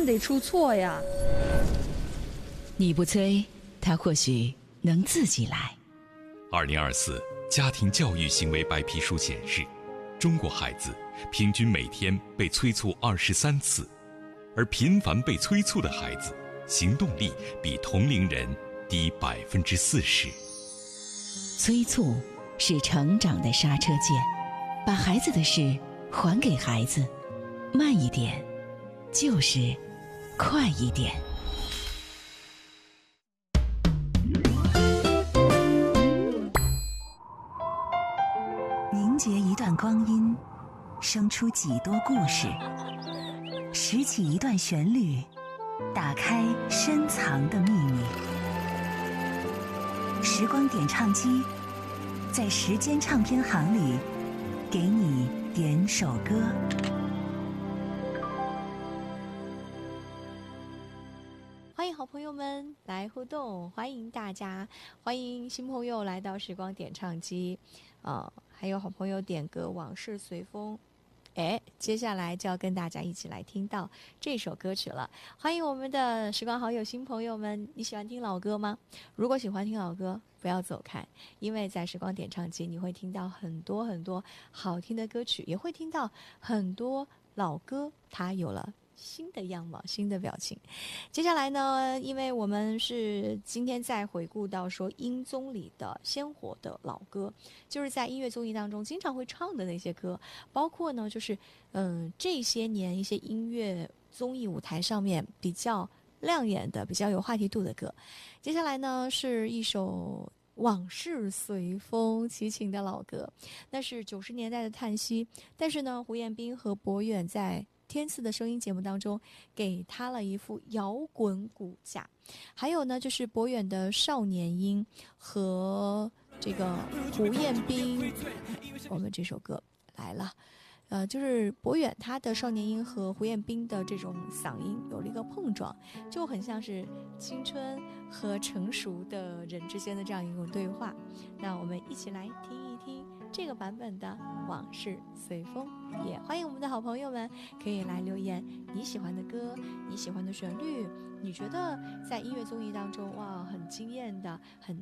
定得出错呀。 你不催，他或许能自己来。 2024家庭教育行为白皮书显示，中国孩子平均每天被催促23次，而频繁被催促的孩子，行动力比同龄人低40%。 催促是成长的刹车键，把孩子的事还给孩子，慢一点，就是快一点。 凝结一段光阴，生出几多故事；拾起一段旋律，打开深藏的秘密。时光点唱机，在时间唱片行里，给你点首歌。 欢迎好朋友们来互动，欢迎大家，欢迎新朋友来到时光点唱机，还有好朋友点歌往事随风。接下来就要跟大家一起来听到这首歌曲了。欢迎我们的时光好友新朋友们，你喜欢听老歌吗？如果喜欢听老歌，不要走开，因为在时光点唱机你会听到很多很多好听的歌曲，也会听到很多老歌，它有了新的样貌，新的表情。接下来呢，因为我们是今天在回顾到说音综里的鲜活的老歌，就是在音乐综艺当中经常会唱的那些歌，包括呢就是这些年一些音乐综艺舞台上面比较亮眼的、比较有话题度的歌。接下来呢是一首往事随风齐秦的老歌，那是90年代的叹息，但是呢胡彦斌和博远在天赐的声音节目当中给他了一副摇滚骨架。还有呢就是博远的少年音和这个胡彦斌，我们这首歌来了，就是博远他的少年音和胡彦斌的这种嗓音有了一个碰撞，就很像是青春和成熟的人之间的这样一种对话。那我们一起来听一听这个版本的往事随风，也欢迎我们的好朋友们可以来留言你喜欢的歌，你喜欢的旋律，你觉得在音乐综艺当中哇很惊艳的、很